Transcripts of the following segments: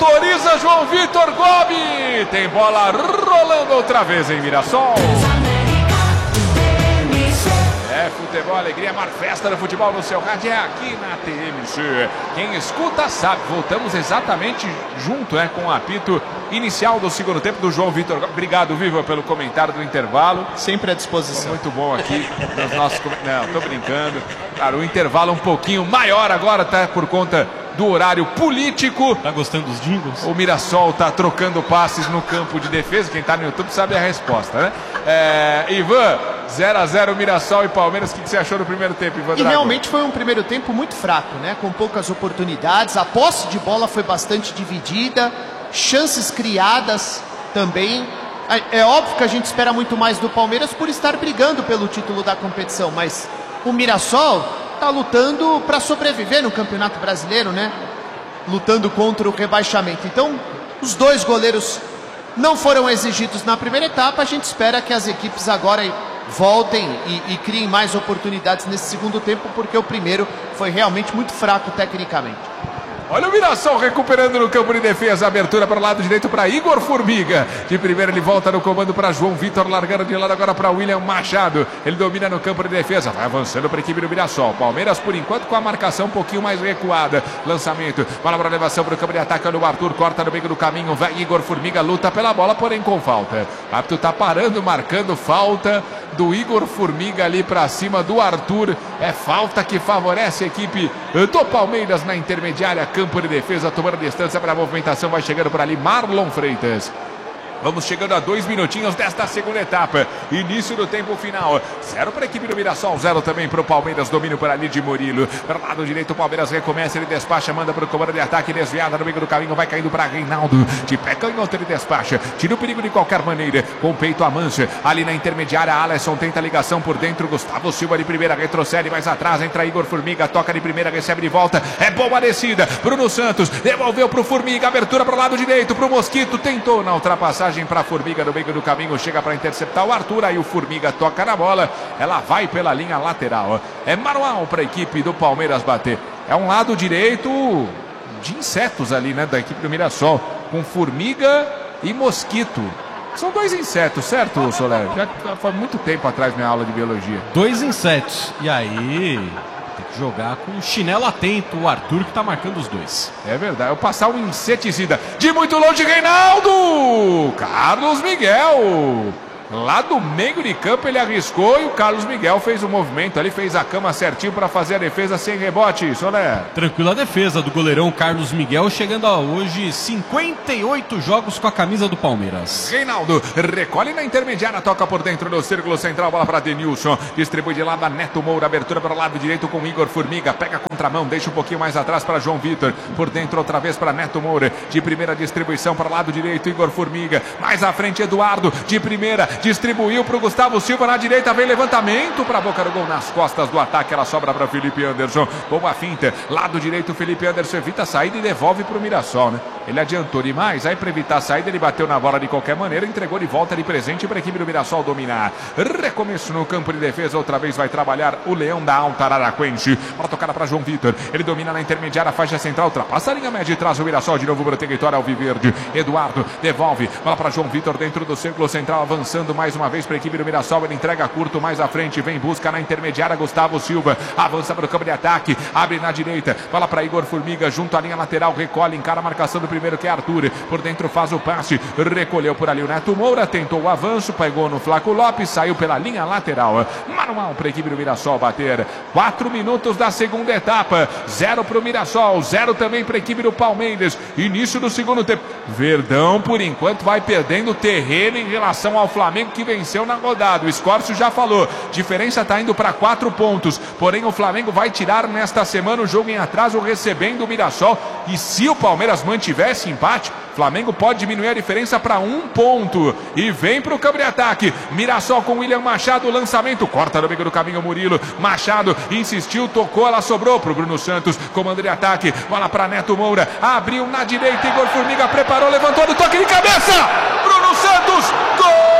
autoriza João Vitor Gobi. Tem bola rolando outra vez em Mirassol. É futebol, alegria, maior festa do futebol no seu rádio é aqui na TMC. Quem escuta sabe, voltamos exatamente junto com o apito inicial do segundo tempo do João Vitor. Obrigado, Viva, pelo comentário do intervalo. Sempre à disposição. Muito bom aqui nos nossos... Não, tô brincando. Claro, o intervalo um pouquinho maior agora, tá? Por conta do horário político. Tá gostando dos jingles? O Mirassol tá trocando passes no campo de defesa. Quem tá no YouTube sabe a resposta, né? Ivan, 0-0 Mirassol e Palmeiras. O que você achou do primeiro tempo, Ivan Drago? E realmente foi um primeiro tempo muito fraco, né? Com poucas oportunidades. A posse de bola foi bastante dividida. Chances criadas também. É óbvio que a gente espera muito mais do Palmeiras por estar brigando pelo título da competição, mas o Mirassol está lutando para sobreviver no Campeonato Brasileiro, né? Lutando contra o rebaixamento. Então, os dois goleiros não foram exigidos na primeira etapa. A gente espera que as equipes agora voltem e criem mais oportunidades nesse segundo tempo, porque o primeiro foi realmente muito fraco tecnicamente. Olha o Mirassol recuperando no campo de defesa. Abertura para o lado direito para Igor Formiga. De primeira ele volta no comando para João Vitor. Largando de lado agora para William Machado. Ele domina no campo de defesa. Vai avançando para a equipe do Mirassol. Palmeiras por enquanto com a marcação um pouquinho mais recuada. Lançamento. Bola para elevação para o campo de ataque. Olha o Arthur. Corta no meio do caminho. Vai Igor Formiga. Luta pela bola, porém com falta. O árbitro está parando, marcando falta do Igor Formiga ali para cima do Arthur. É falta que favorece a equipe do Palmeiras na intermediária. Campo de defesa, tomando distância para a movimentação, vai chegando por ali Marlon Freitas. Vamos chegando a 2 minutinhos desta segunda etapa. Início do tempo final. 0 para a equipe do Mirassol, 0 também para o Palmeiras. Domínio para ali de Murilo. Para o lado direito, o Palmeiras recomeça. Ele despacha, manda para o comando de ataque. Desviada no meio do caminho, vai caindo para Reinaldo. De pé canhoto, ele despacha. Tira o perigo de qualquer maneira. Com o peito a mancha. Ali na intermediária, Alisson tenta a ligação por dentro. Gustavo Silva de primeira, retrocede mais atrás. Entra Igor Formiga, toca de primeira, recebe de volta. É boa descida. Bruno Santos devolveu para o Formiga. Abertura para o lado direito, para o Mosquito. Tentou na ultrapassagem para Formiga no meio do caminho, chega para interceptar o Arthur, aí o Formiga toca na bola, ela vai pela linha lateral. É manual para a equipe do Palmeiras bater. É um lado direito de insetos ali, né, da equipe do Mirassol, com Formiga e Mosquito. São 2 insetos, certo, Soler? Já foi muito tempo atrás minha aula de biologia. 2 insetos. E aí... jogar com o chinelo atento, o Arthur que tá marcando os dois. É verdade, eu passar um inseticida de muito longe, Reinaldo! Carlos Miguel! Lá do meio de campo ele arriscou e o Carlos Miguel fez o movimento ali, fez a cama certinho para fazer a defesa sem rebote, Soler. Tranquila a defesa do goleirão Carlos Miguel, chegando a hoje 58 jogos com a camisa do Palmeiras. Reinaldo recolhe na intermediária, toca por dentro do círculo central, bola para Denilson, distribui de lado a Neto Moura, abertura para o lado direito com Igor Formiga, pega a contramão, deixa um pouquinho mais atrás para João Vitor, por dentro outra vez para Neto Moura, de primeira distribuição para o lado direito, Igor Formiga, mais à frente Eduardo, de primeira, distribuiu para o Gustavo Silva na direita, vem levantamento para a boca do gol nas costas do ataque, ela sobra para Felipe Anderson, boa finta, lado direito Felipe Anderson evita a saída e devolve para o Mirassol, né? Ele adiantou demais, aí para evitar a saída ele bateu na bola de qualquer maneira, entregou de volta de presente para a equipe do Mirassol dominar. Recomeço no campo de defesa, outra vez vai trabalhar o Leão da Alta Araraquense, bola tocada para João Vitor, ele domina na intermediária, faixa central, ultrapassa a linha média e traz o Mirassol de novo para o território alviverde. Eduardo devolve, bola para João Vitor dentro do círculo central, avançando mais uma vez para a equipe do Mirassol, ele entrega curto mais à frente, vem busca na intermediária, Gustavo Silva avança para o campo de ataque, abre na direita, bola para Igor Formiga junto à linha lateral, recolhe, encara a marcação do primeiro que é Arthur, por dentro faz o passe, recolheu por ali o Neto Moura, tentou o avanço, pegou no Flaco Lopes, saiu pela linha lateral, manual para a equipe do Mirassol bater. 4 minutos da segunda etapa, 0 para o Mirassol, 0 também para a equipe do Palmeiras, início do segundo tempo. Verdão por enquanto vai perdendo terreno em relação ao Flamengo que venceu na rodada, o Escórcio já falou, diferença está indo para 4 pontos, porém o Flamengo vai tirar nesta semana o jogo em atraso recebendo o Mirassol, e se o Palmeiras mantiver esse empate, o Flamengo pode diminuir a diferença para 1 ponto, e vem para o campo de ataque, Mirassol com William Machado, lançamento, corta no meio do caminho Murilo, Machado insistiu, tocou, ela sobrou para o Bruno Santos, comando de ataque, bola para Neto Moura, abriu na direita, Igor Formiga preparou, levantou do toque de cabeça, Bruno Santos, gol!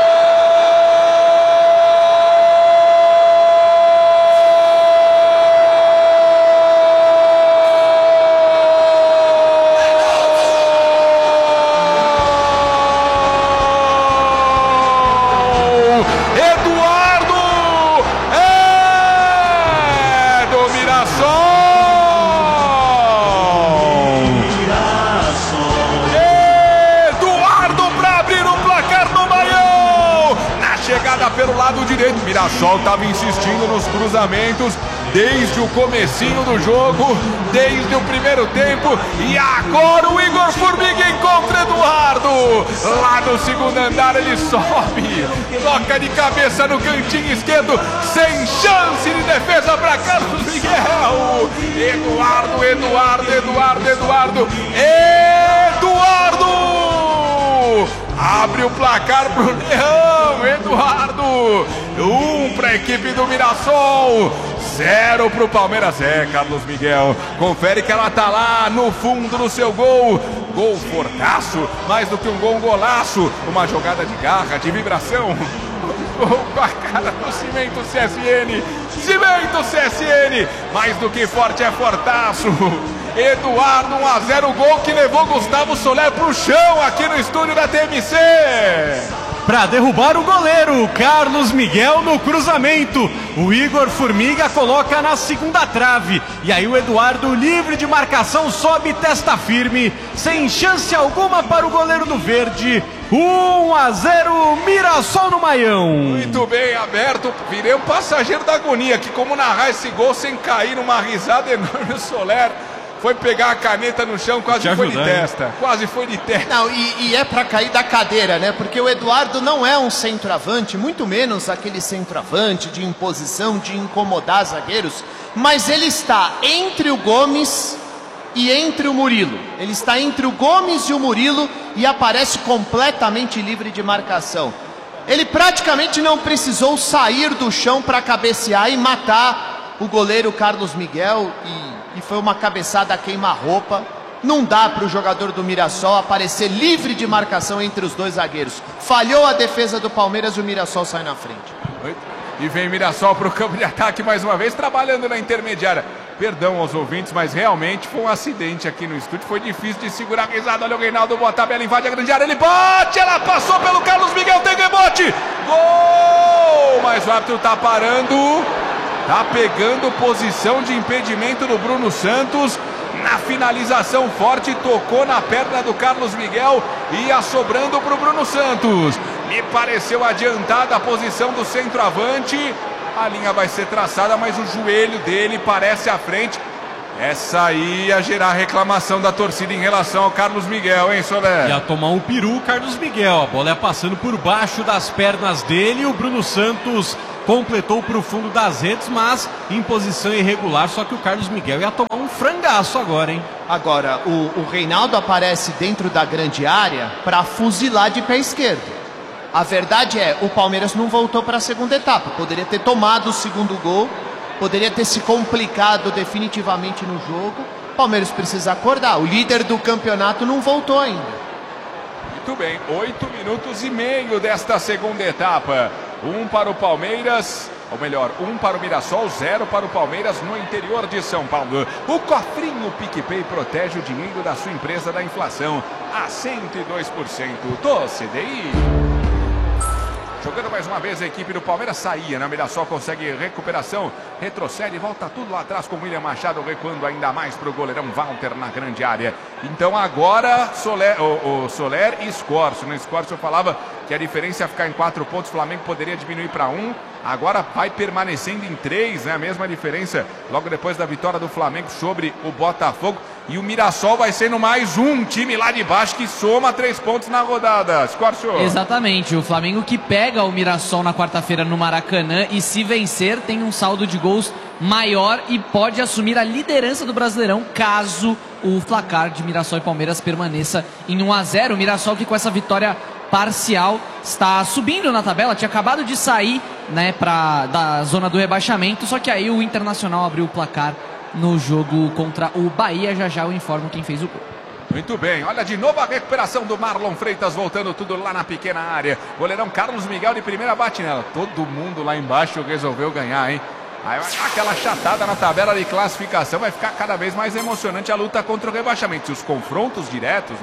Mirassol estava insistindo nos cruzamentos desde o comecinho do jogo, desde o primeiro tempo, e agora o Igor Formiga encontra Eduardo, lá no segundo andar ele sobe, toca de cabeça no cantinho esquerdo, sem chance de defesa para Carlos Miguel. Eduardo abre o placar pro Leão. Eduardo, 1 para a equipe do Mirassol, 0 pro Palmeiras. Carlos Miguel, confere que ela tá lá no fundo do seu gol. Gol fortaço, mais do que um gol, um golaço. Uma jogada de garra, de vibração. Gol com a cara do Cimento CSN. Cimento CSN, mais do que forte, é fortaço. Eduardo, 1-0, gol que levou Gustavo Soler pro chão aqui no estúdio da TMC. Para derrubar o goleiro, Carlos Miguel no cruzamento. O Igor Formiga coloca na segunda trave. E aí o Eduardo, livre de marcação, sobe testa firme, sem chance alguma para o goleiro do Verde. 1-0, Mirassol no Maião. Muito bem, aberto. Virei um passageiro da agonia, que como narrar esse gol sem cair numa risada enorme, o Soler foi pegar a caneta no chão, quase foi de testa. Quase foi de testa. Não, e é pra cair da cadeira, né? Porque o Eduardo não é um centroavante, muito menos aquele centroavante de imposição, de incomodar zagueiros. Mas ele está entre o Gomes e entre o Murilo. Ele está entre o Gomes e o Murilo e aparece completamente livre de marcação. Ele praticamente não precisou sair do chão para cabecear e matar o goleiro Carlos Miguel, e foi uma cabeçada a queima-roupa. Não dá para o jogador do Mirassol aparecer livre de marcação entre os dois zagueiros. Falhou a defesa do Palmeiras e o Mirassol sai na frente. E vem Mirassol para o campo de ataque mais uma vez, trabalhando na intermediária. Perdão aos ouvintes, mas realmente foi um acidente aqui no estúdio. Foi difícil de segurar a risada. Olha o Reinaldo, boa tabela, invade a grande área. Ele bate, ela passou pelo Carlos Miguel, tem rebote. Gol! Mas o árbitro está parando. Tá pegando posição de impedimento do Bruno Santos. Na finalização forte, tocou na perna do Carlos Miguel. Ia sobrando para o Bruno Santos. Me pareceu adiantada a posição do centroavante. A linha vai ser traçada, mas o joelho dele parece à frente. Essa aí ia gerar reclamação da torcida em relação ao Carlos Miguel, hein, Soler? Ia tomar um peru o Carlos Miguel. A bola ia passando por baixo das pernas dele. O Bruno Santos completou para o fundo das redes, mas em posição irregular. Só que o Carlos Miguel ia tomar um frangaço agora, hein? Agora, o Reinaldo aparece dentro da grande área para fuzilar de pé esquerdo. A verdade é, o Palmeiras não voltou para a segunda etapa. Poderia ter tomado o segundo gol, poderia ter se complicado definitivamente no jogo. O Palmeiras precisa acordar. O líder do campeonato não voltou ainda. Muito bem, 8 minutos e meio desta segunda etapa. 1 para o Palmeiras, ou melhor, 1 para o Mirassol, 0 para o Palmeiras no interior de São Paulo. O cofrinho PicPay protege o dinheiro da sua empresa da inflação a 102% do CDI. Jogando mais uma vez a equipe do Palmeiras, saía, né? Mirassol consegue recuperação, retrocede, volta tudo lá atrás com o William Machado recuando ainda mais para o goleirão Walter na grande área. Então agora o Soler e Scorcio. No Scorcio eu falava que a diferença ia ficar em 4 pontos, o Flamengo poderia diminuir para 1. Agora vai permanecendo em 3, né? A mesma diferença logo depois da vitória do Flamengo sobre o Botafogo. E o Mirassol vai sendo mais um time lá de baixo que soma 3 pontos na rodada. Scorcio. Exatamente, o Flamengo que pega o Mirassol na quarta-feira no Maracanã e se vencer tem um saldo de gols maior e pode assumir a liderança do Brasileirão caso o placar de Mirassol e Palmeiras permaneça em 1-0. O Mirassol que com essa vitória parcial está subindo na tabela, tinha acabado de sair, né, da zona do rebaixamento, só que aí o Internacional abriu o placar no jogo contra o Bahia. Já eu informo quem fez o gol. Muito bem, olha de novo a recuperação do Marlon Freitas, voltando tudo lá na pequena área. Goleirão Carlos Miguel de primeira bate nela. Todo mundo lá embaixo resolveu ganhar, hein? Aí vai dar aquela chatada na tabela de classificação, vai ficar cada vez mais emocionante a luta contra o rebaixamento. E os confrontos diretos, né?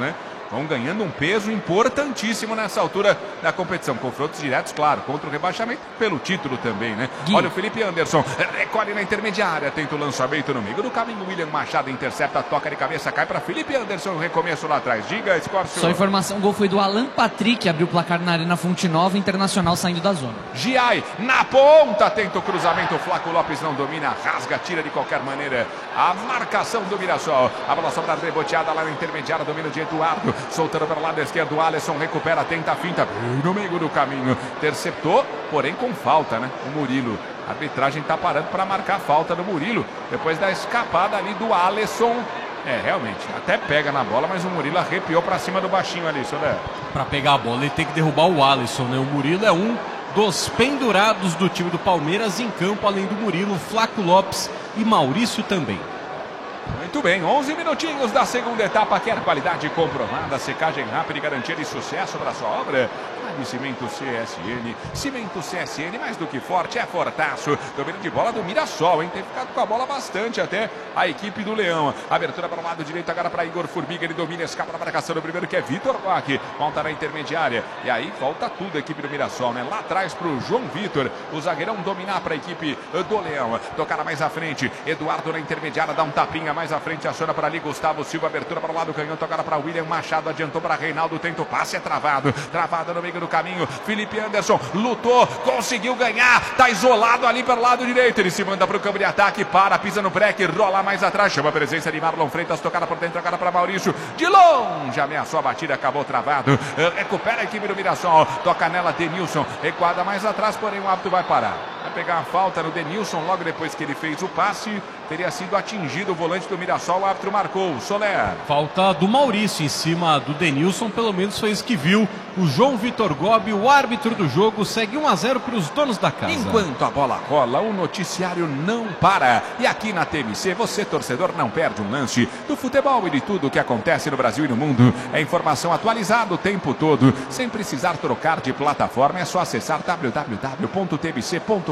vão ganhando um peso importantíssimo nessa altura da competição. Confrontos diretos, claro, contra o rebaixamento, pelo título também, né? Gui. Olha o Felipe Anderson, recolhe na intermediária, tenta o lançamento no meio do caminho. William Machado intercepta, toca de cabeça, cai para Felipe Anderson, o recomeço lá atrás. Diga, Escórcio. Só informação, o gol foi do Alan Patrick, abriu o placar na Arena Fonte Nova, Internacional saindo da zona. Giai na ponta, tenta o cruzamento, o Flaco Lopes não domina, rasga, tira de qualquer maneira a marcação do Mirassol. A bola sobra reboteada lá na intermediária, domínio de Eduardo, soltando para o lado esquerdo, o Alisson recupera, tenta a finta, no meio do caminho, interceptou, porém com falta, né? O Murilo, a arbitragem está parando para marcar a falta do Murilo, depois da escapada ali do Alisson. Realmente, até pega na bola, mas o Murilo arrepiou para cima do baixinho ali, Soler. Para pegar a bola, ele tem que derrubar o Alisson, né? O Murilo é um dos pendurados do time do Palmeiras em campo, além do Murilo, Flaco Lopes e Maurício também. Muito bem, 11 minutinhos da segunda etapa. Quer qualidade comprovada, secagem rápida e garantia de sucesso para sua obra? De Cimento CSN. Cimento CSN, mais do que forte, é fortaço. Domínio de bola do Mirassol, hein? Tem ficado com a bola bastante até a equipe do Leão. Abertura para o lado direito, agora para Igor Formiga. Ele domina, escapa na marcação do primeiro, que é Vitor Roque. Volta na intermediária. E aí volta tudo a equipe do Mirassol, né? Lá atrás para o João Vitor. O zagueirão dominar para a equipe do Leão. Tocar mais à frente. Eduardo na intermediária, dá um tapinha mais à frente. Aciona para ali Gustavo Silva. Abertura para o lado canhoto, agora para William Machado. Adiantou para Reinaldo. Tenta o passe, é travado. Travado no meio do caminho. Felipe Anderson lutou, conseguiu ganhar, tá isolado ali pelo lado direito, ele se manda para o campo de ataque, pisa no break, rola mais atrás, chama a presença de Marlon Freitas, tocada por dentro, agora para Maurício, de longe, ameaçou a batida, acabou travado, recupera a equipe do Mirassol, toca nela Denilson, recuada mais atrás, porém o árbitro vai parar. Vai pegar uma falta no Denilson logo depois que ele fez o passe. Teria sido atingido o volante do Mirassol. O árbitro marcou. Soler. Falta do Maurício em cima do Denilson. Pelo menos foi isso que viu o João Vitor Gobi, o árbitro do jogo. Segue 1-0 para os donos da casa. Enquanto a bola rola, o noticiário não para. E aqui na TMC, você, torcedor, não perde um lance do futebol e de tudo o que acontece no Brasil e no mundo. É informação atualizada o tempo todo. Sem precisar trocar de plataforma. É só acessar www.tmc.com.br.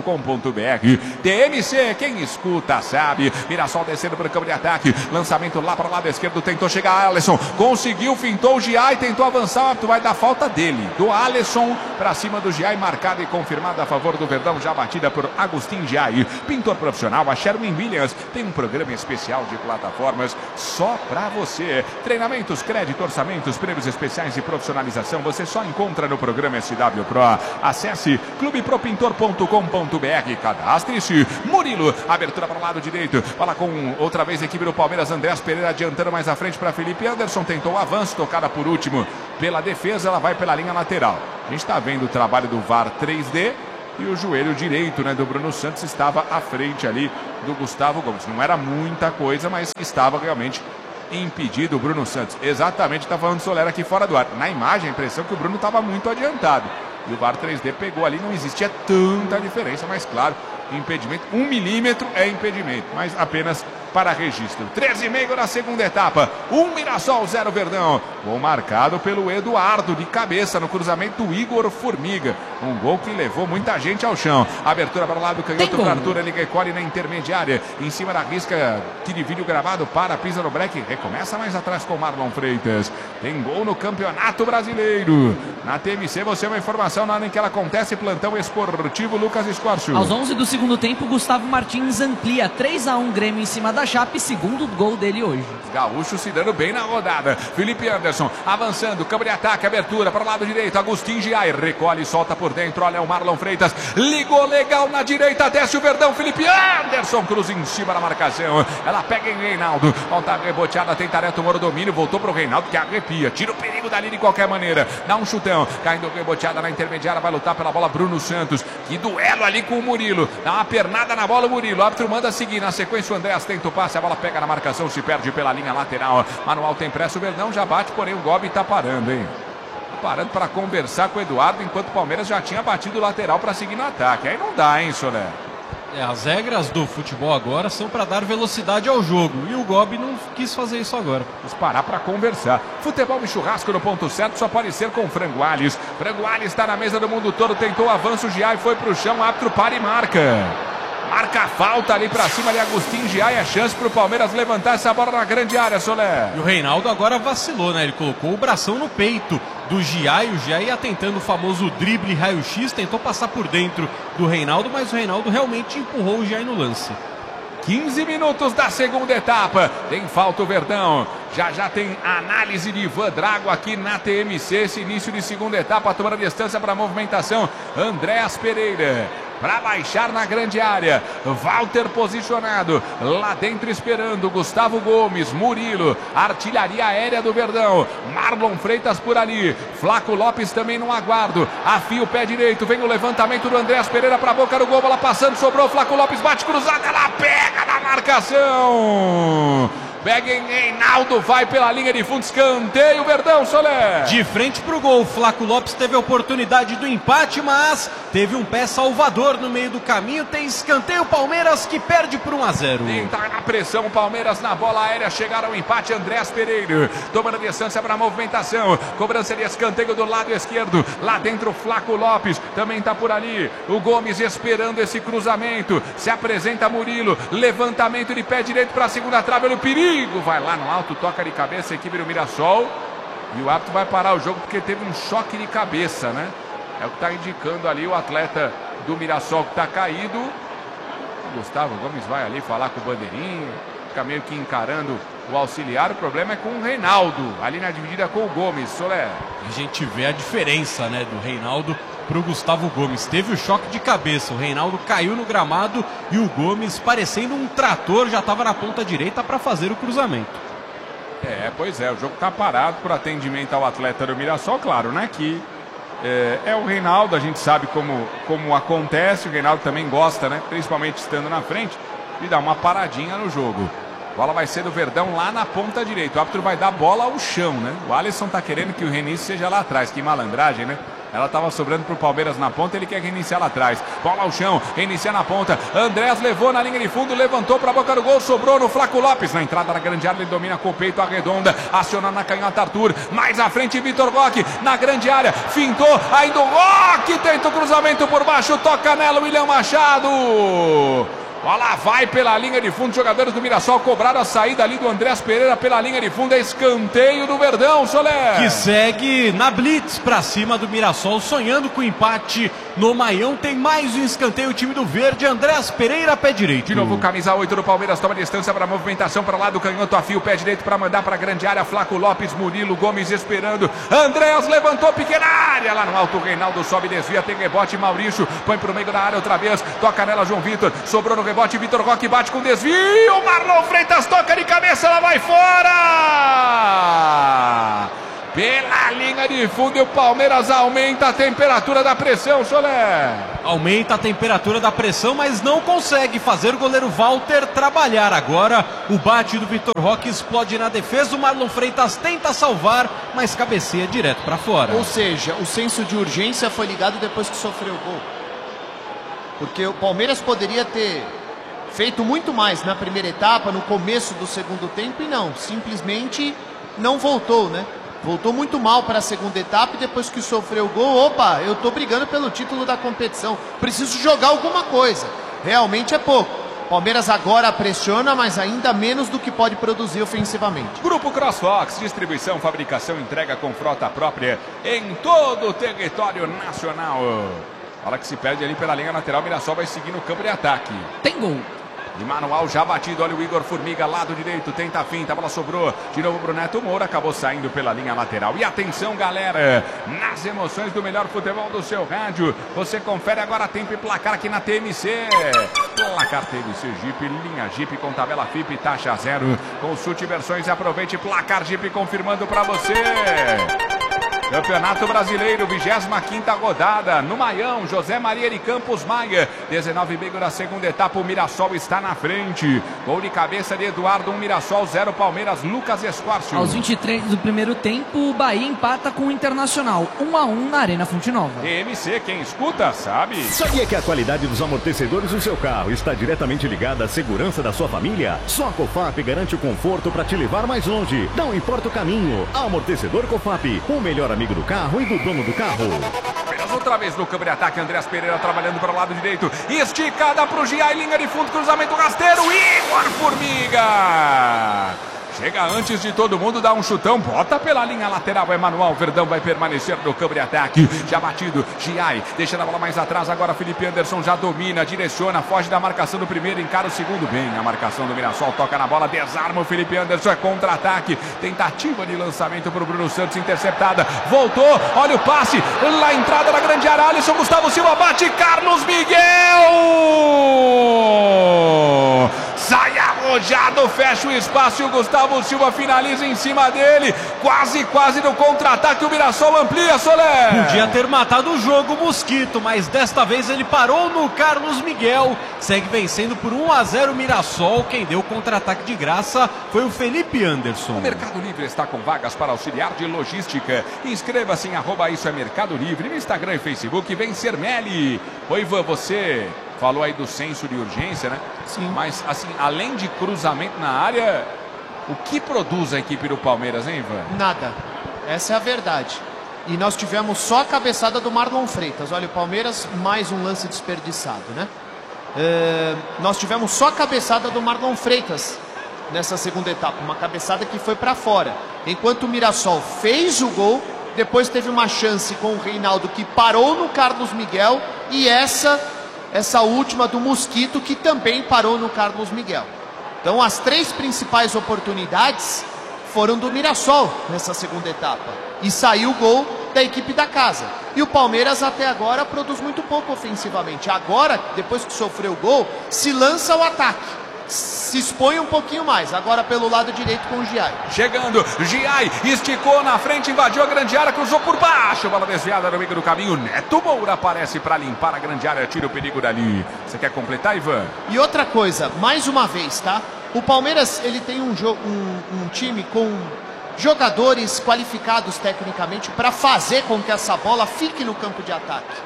TMC, quem escuta sabe. Mirassol descendo para o campo de ataque. Lançamento lá para o lado esquerdo. Tentou chegar Alisson. Conseguiu, fintou o Giai. Tentou avançar. Vai dar falta dele. Do Alisson para cima do Giai. Marcada e confirmada a favor do Verdão. Já batida por Agustin Giai. Pintor profissional. A Sherwin Williams tem um programa especial de plataformas só para você. Treinamentos, crédito, orçamentos, prêmios especiais e profissionalização. Você só encontra no programa SW Pro. Acesse clubepropintor.com.br. Cadastre-se. Murilo, abertura para o lado direito. Fala com outra vez a equipe do Palmeiras. Andrés Pereira adiantando mais à frente para Felipe Anderson. Tentou o avanço, tocada por último pela defesa. Ela vai pela linha lateral. A gente está vendo o trabalho do VAR 3D. E o joelho direito, né, do Bruno Santos estava à frente ali do Gustavo Gomes. Não era muita coisa, mas estava realmente impedido o Bruno Santos. Exatamente, está falando Soler aqui fora do ar. Na imagem, a impressão que o Bruno estava muito adiantado. E o VAR 3D pegou ali, não existia tanta diferença, mas claro, impedimento, 1 milímetro é impedimento, mas apenas para registro. 13,5 na segunda etapa, 1 Mirassol, 0 Verdão. Gol marcado pelo Eduardo de cabeça no cruzamento do Igor Formiga. Um gol que levou muita gente ao chão. Abertura para o lado, canhoto para Arthur, ele recolhe na intermediária. Em cima da risca, tira vídeo gravado, pisa no break. Recomeça mais atrás com Marlon Freitas. Tem gol no Campeonato Brasileiro. Na TMC você é uma informação na hora em que ela acontece. Plantão esportivo Lucas Escórcio. Aos 11 do segundo tempo, Gustavo Martins amplia 3-1 Grêmio em cima da Chape, segundo gol dele hoje. Os gaúchos se dando bem na rodada. Felipe Anderson avançando, campo de ataque, abertura para o lado direito. Agustin Giai recolhe e solta por dentro. Olha o Marlon Freitas, ligou legal na direita, desce o Verdão. Felipe Anderson cruza em cima da marcação. Ela pega em Reinaldo. Volta reboteada, tenta retomar o domínio. Voltou para o Reinaldo que arrepia. Tira o perigo dali de qualquer maneira. Dá um chutão, caindo reboteada na intermediária. Vai lutar pela bola Bruno Santos. Que duelo ali com o Murilo. Dá uma pernada na bola o Murilo. O árbitro manda seguir. Na sequência o Andrés tenta o passe. A bola pega na marcação, se perde pela linha lateral. Manual tem pressa, o Verdão já bate, porém o Gobi tá parando, hein? Parando para conversar com o Eduardo, enquanto o Palmeiras já tinha batido o lateral para seguir no ataque. Aí não dá, hein, Soler? As regras do futebol agora são para dar velocidade ao jogo. E o Gobi não quis fazer isso agora. Quis parar para conversar. Futebol e churrasco no ponto certo só pode ser com Frango Alhes. Frango Alhes está na mesa do mundo todo, tentou o avanço, Giai foi para o chão, árbitro para e marca. Marca a falta ali pra cima de Agustin Giai. É chance pro Palmeiras levantar essa bola na grande área, Soler. E o Reinaldo agora vacilou, né? Ele colocou o bração no peito do Giai. O Giai ia tentando o famoso drible raio-x, tentou passar por dentro do Reinaldo, mas o Reinaldo realmente empurrou o Giai no lance. 15 minutos da segunda etapa. Tem falta o Verdão. Já tem análise de Ivan Drago aqui na TMC. Esse início de segunda etapa, tomando a distância para a movimentação. Andréas Pereira para baixar na grande área. Walter posicionado lá dentro esperando. Gustavo Gomes, Murilo, artilharia aérea do Verdão. Marlon Freitas por ali. Flaco Lopes também no aguardo. Afia o pé direito. Vem o levantamento do Andréas Pereira para a boca do gol. Bola passando, sobrou. Flaco Lopes bate cruzada. Ela pega na marcação. Pega em Reinaldo, vai pela linha de fundo, escanteio, Verdão, Soler. De frente pro gol, Flaco Lopes teve a oportunidade do empate, mas teve um pé salvador no meio do caminho. Tem escanteio, Palmeiras que perde por 1-0. Tenta na pressão, Palmeiras na bola aérea, chegaram ao empate, Andréas Pereira, tomando a distância para a movimentação, cobrança de escanteio do lado esquerdo, lá dentro Flaco Lopes, também tá por ali, o Gomes esperando esse cruzamento, se apresenta Murilo, levantamento de pé direito para a segunda trave, olha o perigo. Vai lá no alto, toca de cabeça a equipe do Mirassol. E o árbitro vai parar o jogo porque teve um choque de cabeça, né? É o que está indicando ali o atleta do Mirassol que está caído. O Gustavo Gomes vai ali falar com o bandeirinho. Fica meio que encarando o auxiliar. O problema é com o Reinaldo, ali na dividida com o Gomes, Soler. A gente vê a diferença, né, do Reinaldo pro Gustavo Gomes. Teve o choque de cabeça, o Reinaldo caiu no gramado e o Gomes, parecendo um trator, já estava na ponta direita para fazer o cruzamento. Pois é, o jogo está parado por atendimento ao atleta do Mirassol, claro, né, que é o Reinaldo, a gente sabe como acontece, o Reinaldo também gosta, né, principalmente estando na frente, de dar uma paradinha no jogo. A bola vai ser do Verdão lá na ponta direita, o árbitro vai dar bola ao chão, né, o Alisson tá querendo que o reinício seja lá atrás, que malandragem, né. Ela estava sobrando para o Palmeiras na ponta, ele quer reiniciar lá atrás. Bola ao chão, reiniciar na ponta. Andréas levou na linha de fundo, levantou para a boca do gol, sobrou no Flaco Lopes. Na entrada da grande área, ele domina com o peito, arredonda, acionando na canhota Arthur. Mais à frente, Vitor Roque, na grande área, fintou, ainda o Roque tenta o cruzamento por baixo, toca nela o William Machado. Bola vai pela linha de fundo, jogadores do Mirassol cobraram a saída ali do Andréas Pereira pela linha de fundo, é escanteio do Verdão, Soler. Que segue na blitz pra cima do Mirassol, sonhando com o empate no Maião. Tem mais um escanteio, o time do Verde, Andréas Pereira, pé direito. De novo, camisa 8 do Palmeiras, toma distância para a movimentação para lá do canhoto, afia o pé direito para mandar para a grande área, Flaco Lopes, Murilo, Gomes esperando, Andréas levantou, pequena área, lá no alto, Reinaldo sobe, desvia, tem rebote, Maurício, põe pro meio da área outra vez, toca nela, João Vitor, sobrou no rebote, Vitor Roque bate com desvio, Marlon Freitas toca de cabeça, ela vai fora! Pela linha de fundo e o Palmeiras aumenta a temperatura da pressão, Soler. Aumenta a temperatura da pressão, mas não consegue fazer o goleiro Walter trabalhar. Agora o bate do Vitor Roque explode na defesa, o Marlon Freitas tenta salvar, mas cabeceia direto para fora. Ou seja, o senso de urgência foi ligado depois que sofreu o gol. Porque o Palmeiras poderia ter feito muito mais na primeira etapa, no começo do segundo tempo, e não, simplesmente não voltou, né? Voltou muito mal para a segunda etapa e depois que sofreu o gol, opa, eu tô brigando pelo título da competição, preciso jogar alguma coisa. Realmente é pouco. Palmeiras agora pressiona, mas ainda menos do que pode produzir ofensivamente. Grupo CrossFox, distribuição, fabricação, entrega com frota própria em todo o território nacional. Bola que se perde ali pela linha lateral, Mirassol vai seguir no campo de ataque. Tem gol. De manual já batido, olha o Igor Formiga, lado direito, tenta a finta, a bola sobrou, de novo pro Neto Moura, acabou saindo pela linha lateral. E atenção, galera, nas emoções do melhor futebol do seu rádio, você confere agora tempo e placar aqui na TMC. Placar TMC Jeep, linha Jeep com tabela FIP, taxa zero. Consulte versões e aproveite placar Jeep confirmando para você. Campeonato Brasileiro, 25ª rodada, no Maião, José Maria de Campos Maia, 19,5 da segunda etapa, o Mirassol está na frente. Gol de cabeça de Eduardo, 1 Mirassol, 0 Palmeiras, Lucas Esquárcio. Aos 23 do primeiro tempo, o Bahia empata com o Internacional, 1-1 na Arena Fonte Nova. TMC, quem escuta sabe. Sabia que a qualidade dos amortecedores do seu carro está diretamente ligada à segurança da sua família? Só a Cofap garante o conforto para te levar mais longe. Não importa o caminho. Amortecedor Cofap, o melhor amigo do carro e do dono do carro. Palmeiras outra vez no campo de ataque. Andreas Pereira trabalhando para o lado direito. Esticada para o Gia, linha de fundo, cruzamento rasteiro. Igor Formiga. Chega antes de todo mundo, dá um chutão, bota pela linha lateral, Emanuel Verdão vai permanecer no campo de ataque, já batido, Giai, deixa a bola mais atrás, agora Felipe Anderson já domina, direciona, foge da marcação do primeiro, encara o segundo, bem a marcação do Mirassol, toca na bola, desarma o Felipe Anderson, é contra-ataque, tentativa de lançamento para o Bruno Santos, interceptada, voltou, olha o passe, na entrada da grande área, Alisson Gustavo Silva bate, Carlos Miguel! Sai arrojado, fecha o espaço e o Gustavo Silva finaliza em cima dele. Quase no contra-ataque. O Mirassol amplia, Soler. Podia ter matado o jogo o Mosquito, mas desta vez ele parou no Carlos Miguel. Segue vencendo por 1-0 o Mirassol. Quem deu o contra-ataque de graça foi o Felipe Anderson. O Mercado Livre está com vagas para auxiliar de logística. Inscreva-se em @isso é Mercado Livre no Instagram e Facebook. Vem Sermelli. Oi, Ivan, você falou aí do senso de urgência, né? Sim. Mas, assim, além de cruzamento na área, o que produz a equipe do Palmeiras, hein, Ivan? Nada. Essa é a verdade. E nós tivemos só a cabeçada do Marlon Freitas. Olha, o Palmeiras, mais um lance desperdiçado, né? Nós tivemos só a cabeçada do Marlon Freitas nessa segunda etapa. Uma cabeçada que foi para fora. Enquanto o Mirassol fez o gol, depois teve uma chance com o Reinaldo que parou no Carlos Miguel e essa última do Mosquito que também parou no Carlos Miguel. Então as três principais oportunidades foram do Mirassol nessa segunda etapa. E saiu o gol da equipe da casa. E o Palmeiras até agora produz muito pouco ofensivamente. Agora, depois que sofreu o gol, se lança ao ataque. Se expõe um pouquinho mais. Agora pelo lado direito com o Giai. Chegando, Giai esticou na frente, invadiu a grande área, cruzou por baixo. Bola desviada no meio do caminho. Neto Moura aparece para limpar a grande área, tira o perigo dali. Você quer completar, Ivan? E outra coisa, mais uma vez, tá? O Palmeiras, ele tem um time com jogadores qualificados tecnicamente para fazer com que essa bola fique no campo de ataque.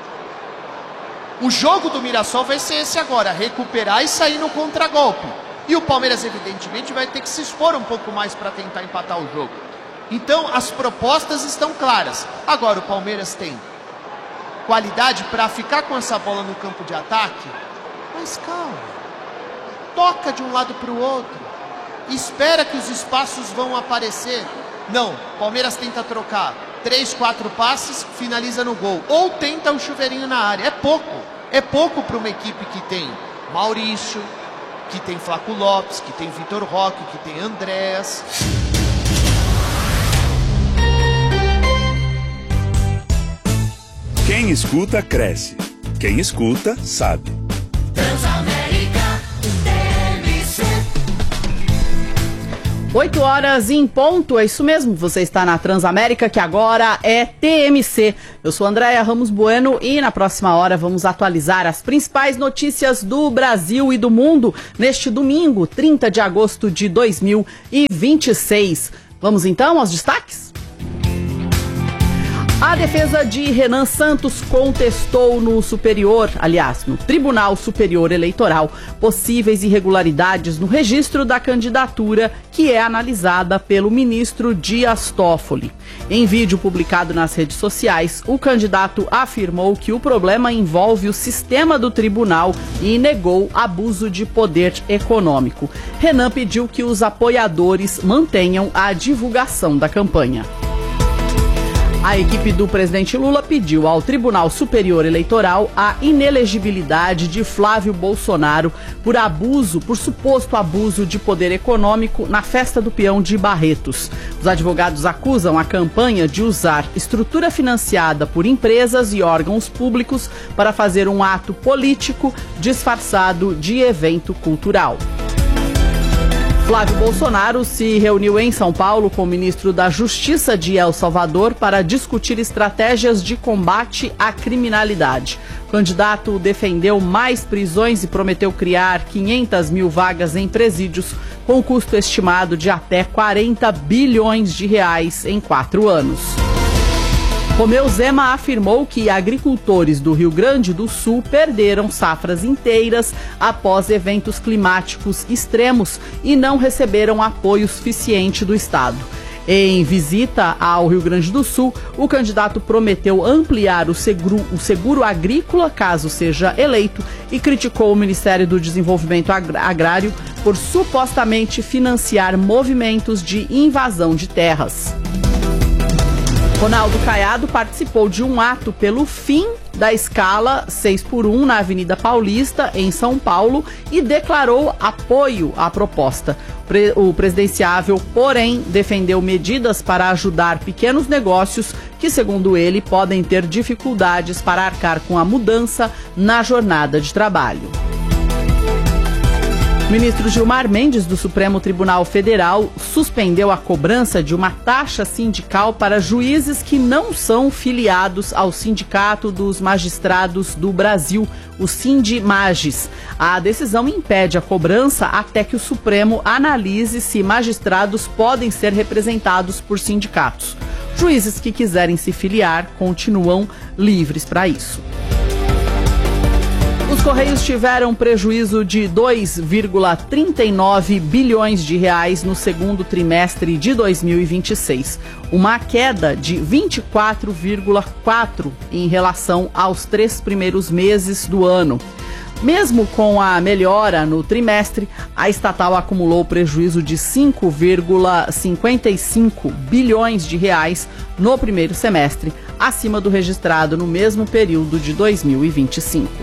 O jogo do Mirassol vai ser esse agora, recuperar e sair no contragolpe. E o Palmeiras, evidentemente, vai ter que se expor um pouco mais para tentar empatar o jogo. Então, as propostas estão claras. Agora, o Palmeiras tem qualidade para ficar com essa bola no campo de ataque? Mas calma. Toca de um lado para o outro. Espera que os espaços vão aparecer. Não, Palmeiras tenta trocar 3, 4 passes, finaliza no gol. Ou tenta o chuveirinho na área. É pouco. É pouco para uma equipe que tem Maurício, que tem Flaco Lopes, que tem Vitor Roque, que tem Andréas. Quem escuta, cresce. Quem escuta, sabe. Transamérica TMC. 8h em ponto, é isso mesmo, você está na Transamérica, que agora é TMC. Eu sou Andréia Ramos Bueno e na próxima hora vamos atualizar as principais notícias do Brasil e do mundo neste domingo, 30 de agosto de 2026. Vamos então aos destaques? A defesa de Renan Santos contestou no Tribunal Superior Eleitoral, possíveis irregularidades no registro da candidatura que é analisada pelo ministro Dias Toffoli. Em vídeo publicado nas redes sociais, o candidato afirmou que o problema envolve o sistema do tribunal e negou abuso de poder econômico. Renan pediu que os apoiadores mantenham a divulgação da campanha. A equipe do presidente Lula pediu ao Tribunal Superior Eleitoral a inelegibilidade de Flávio Bolsonaro por suposto abuso de poder econômico na Festa do Peão de Barretos. Os advogados acusam a campanha de usar estrutura financiada por empresas e órgãos públicos para fazer um ato político disfarçado de evento cultural. Flávio Bolsonaro se reuniu em São Paulo com o ministro da Justiça de El Salvador para discutir estratégias de combate à criminalidade. O candidato defendeu mais prisões e prometeu criar 500 mil vagas em presídios, com custo estimado de até 40 bilhões de reais em 4 anos. Romeu Zema afirmou que agricultores do Rio Grande do Sul perderam safras inteiras após eventos climáticos extremos e não receberam apoio suficiente do Estado. Em visita ao Rio Grande do Sul, o candidato prometeu ampliar o seguro agrícola, caso seja eleito, e criticou o Ministério do Desenvolvimento Agrário por supostamente financiar movimentos de invasão de terras. Ronaldo Caiado participou de um ato pelo fim da escala 6x1 na Avenida Paulista, em São Paulo, e declarou apoio à proposta. O presidenciável, porém, defendeu medidas para ajudar pequenos negócios que, segundo ele, podem ter dificuldades para arcar com a mudança na jornada de trabalho. O ministro Gilmar Mendes, do Supremo Tribunal Federal, suspendeu a cobrança de uma taxa sindical para juízes que não são filiados ao Sindicato dos Magistrados do Brasil, o Sindimagis. A decisão impede a cobrança até que o Supremo analise se magistrados podem ser representados por sindicatos. Juízes que quiserem se filiar continuam livres para isso. Os Correios tiveram prejuízo de 2,39 bilhões de reais no segundo trimestre de 2026, uma queda de 24,4% em relação aos 3 primeiros meses do ano. Mesmo com a melhora no trimestre, a estatal acumulou prejuízo de 5,55 bilhões de reais no primeiro semestre, acima do registrado no mesmo período de 2025.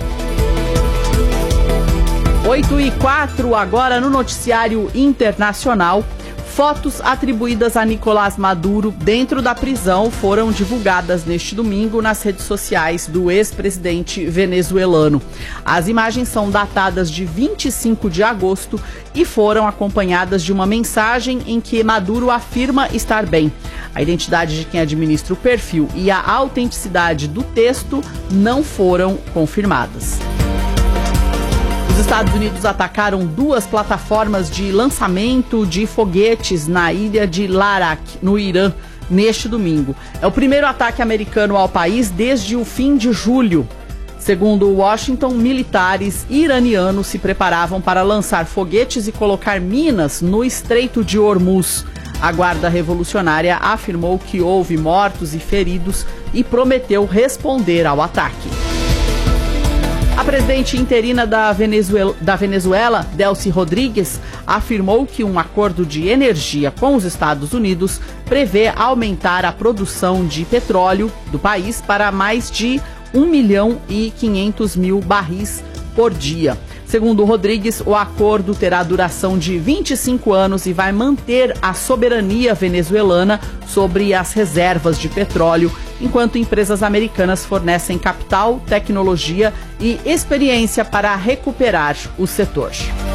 8h04, agora no noticiário internacional. Fotos atribuídas a Nicolás Maduro dentro da prisão foram divulgadas neste domingo nas redes sociais do ex-presidente venezuelano. As imagens são datadas de 25 de agosto e foram acompanhadas de uma mensagem em que Maduro afirma estar bem. A identidade de quem administra o perfil e a autenticidade do texto não foram confirmadas. Os Estados Unidos atacaram 2 plataformas de lançamento de foguetes na ilha de Larak, no Irã, neste domingo. É o primeiro ataque americano ao país desde o fim de julho. Segundo Washington, militares iranianos se preparavam para lançar foguetes e colocar minas no Estreito de Hormuz. A Guarda Revolucionária afirmou que houve mortos e feridos e prometeu responder ao ataque. A presidente interina da Venezuela, Delcy Rodrigues, afirmou que um acordo de energia com os Estados Unidos prevê aumentar a produção de petróleo do país para mais de 1.500.000 barris por dia. Segundo Rodrigues, o acordo terá duração de 25 anos e vai manter a soberania venezuelana sobre as reservas de petróleo, enquanto empresas americanas fornecem capital, tecnologia e experiência para recuperar o setor.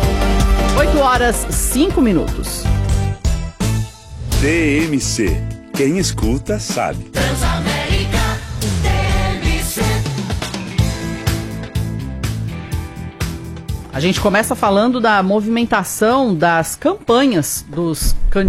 8h05. DMC. Quem escuta, sabe. A gente começa falando da movimentação das campanhas dos candidatos